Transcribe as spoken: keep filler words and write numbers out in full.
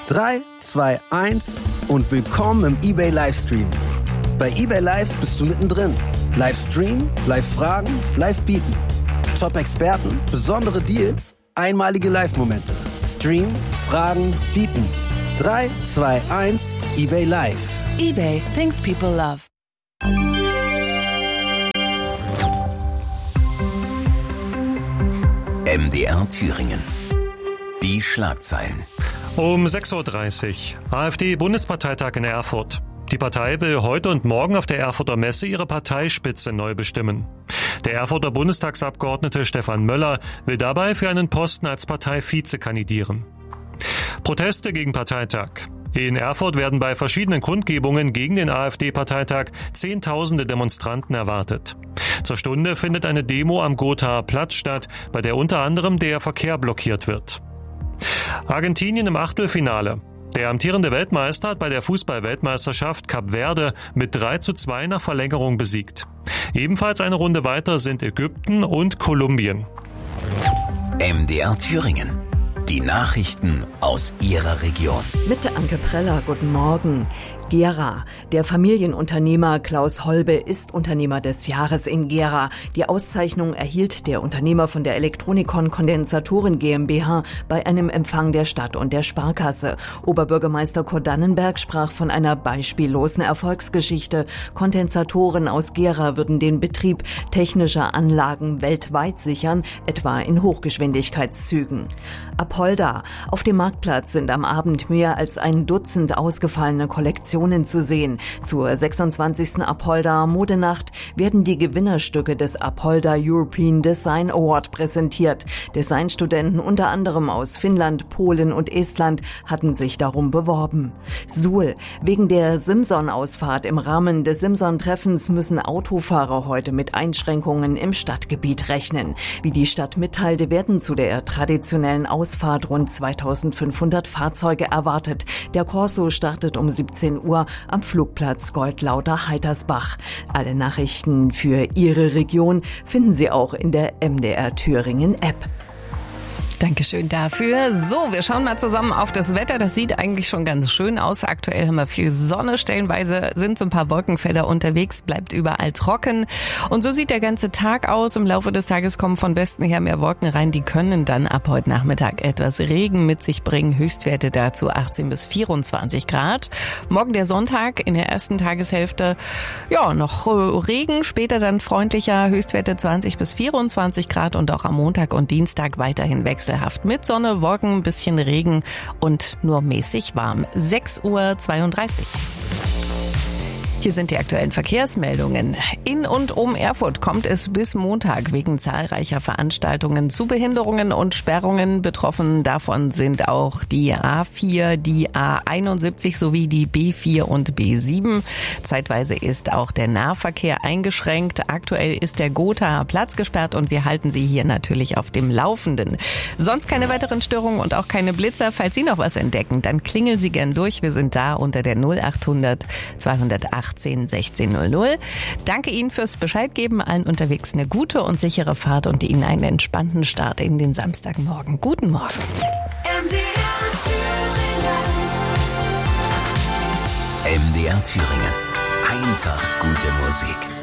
drei, zwei, eins und willkommen im eBay Livestream. Bei eBay Live bist du mittendrin. Livestream, Live-Fragen, Live-Bieten. Top-Experten, besondere Deals, einmalige Live-Momente. Stream, Fragen, Bieten. drei, zwei, eins, eBay Live. eBay, things people love. M D R Thüringen. Die Schlagzeilen. Um sechs Uhr dreißig. AfD-Bundesparteitag in Erfurt. Die Partei will heute und morgen auf der Erfurter Messe ihre Parteispitze neu bestimmen. Der Erfurter Bundestagsabgeordnete Stefan Möller will dabei für einen Posten als Parteivize kandidieren. Proteste gegen Parteitag. In Erfurt werden bei verschiedenen Kundgebungen gegen den AfD-Parteitag Zehntausende Demonstranten erwartet. Zur Stunde findet eine Demo am Gothaer Platz statt, bei der unter anderem der Verkehr blockiert wird. Argentinien im Achtelfinale. Der amtierende Weltmeister hat bei der Fußball-Weltmeisterschaft Kap Verde mit drei zu zwei nach Verlängerung besiegt. Ebenfalls eine Runde weiter sind Ägypten und Kolumbien. M D R Thüringen. Die Nachrichten aus Ihrer Region. Mit Anke Preller, guten Morgen. Gera. Der Familienunternehmer Klaus Holbe ist Unternehmer des Jahres in Gera. Die Auszeichnung erhielt der Unternehmer von der Elektronikon Kondensatoren GmbH bei einem Empfang der Stadt und der Sparkasse. Oberbürgermeister Kurt Dannenberg sprach von einer beispiellosen Erfolgsgeschichte. Kondensatoren aus Gera würden den Betrieb technischer Anlagen weltweit sichern, etwa in Hochgeschwindigkeitszügen. Apolda. Auf dem Marktplatz sind am Abend mehr als ein Dutzend ausgefallene Kollektionen zu sehen. Zur sechsundzwanzigsten Apolda Modenacht werden die Gewinnerstücke des Apolda European Design Award präsentiert. Designstudenten unter anderem aus Finnland, Polen und Estland hatten sich darum beworben. Suhl. Wegen der Simson-Ausfahrt im Rahmen des Simson-Treffens müssen Autofahrer heute mit Einschränkungen im Stadtgebiet rechnen. Wie die Stadt mitteilte, werden zu der traditionellen Ausfahrt rund zweitausendfünfhundert Fahrzeuge erwartet. Der Corso startet um siebzehn Uhr am Flugplatz Goldlauter-Heitersbach. Alle Nachrichten für Ihre Region finden Sie auch in der M D R Thüringen App. Dankeschön dafür. So, wir schauen mal zusammen auf das Wetter. Das sieht eigentlich schon ganz schön aus. Aktuell haben wir viel Sonne. Stellenweise sind so ein paar Wolkenfelder unterwegs. Bleibt überall trocken. Und so sieht der ganze Tag aus. Im Laufe des Tages kommen von Westen her mehr Wolken rein. Die können dann ab heute Nachmittag etwas Regen mit sich bringen. Höchstwerte dazu achtzehn bis vierundzwanzig Grad. Morgen der Sonntag in der ersten Tageshälfte. Ja, noch Regen. Später dann freundlicher. Höchstwerte zwanzig bis vierundzwanzig Grad. Und auch am Montag und Dienstag weiterhin wechselhaft. Mit Sonne, Wolken, ein bisschen Regen und nur mäßig warm. sechs Uhr zweiunddreißig. Hier sind die aktuellen Verkehrsmeldungen. In und um Erfurt kommt es bis Montag wegen zahlreicher Veranstaltungen zu Behinderungen und Sperrungen. Betroffen davon sind auch die A vier, die A einundsiebzig sowie die B vier und B sieben. Zeitweise ist auch der Nahverkehr eingeschränkt. Aktuell ist der Gothaer Platz gesperrt und wir halten Sie hier natürlich auf dem Laufenden. Sonst keine weiteren Störungen und auch keine Blitzer. Falls Sie noch was entdecken, dann klingeln Sie gern durch. Wir sind da unter der null achthundert zweihundertachtzehn sechzehn null null. Danke Ihnen fürs Bescheidgeben. Allen unterwegs eine gute und sichere Fahrt und Ihnen einen entspannten Start in den Samstagmorgen. Guten Morgen. M D R Thüringen. M D R Thüringen. Einfach gute Musik.